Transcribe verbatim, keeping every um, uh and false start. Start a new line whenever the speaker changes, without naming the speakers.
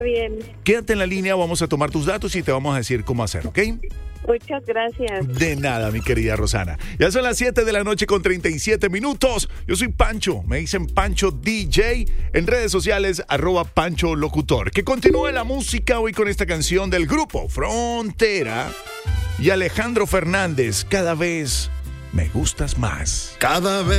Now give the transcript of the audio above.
Bien.
Quédate en la línea, vamos a tomar tus datos y te vamos a decir cómo hacer, ¿ok?
Muchas gracias.
De nada, mi querida Rosana. Ya son las siete de la noche con treinta y siete minutos. Yo soy Pancho, me dicen Pancho D J. En redes sociales, arroba Pancho Locutor. Que continúe la música hoy con esta canción del grupo Frontera y Alejandro Fernández. Cada vez me gustas más.
Cada vez